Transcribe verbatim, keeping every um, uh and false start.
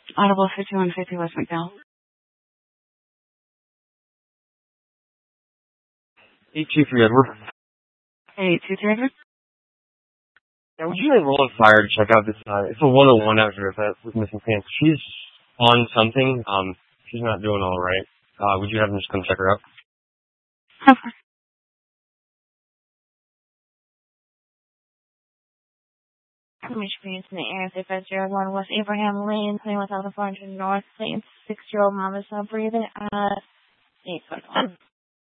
Audible fifty-one fifty West McDowell. eight two three Edward. eight two three Edward. Yeah, would you like roll a fire to check out this, uh, it's a one oh one address that with missing pants. She's on something, um, she's not doing all right. Uh, would you have them just come check her out? Of course. Commission Phoenix in the area of five zero one West Abraham Lane, Plainwell, California, North, Saint, six-year-old mom is not breathing, uh, eight foot one.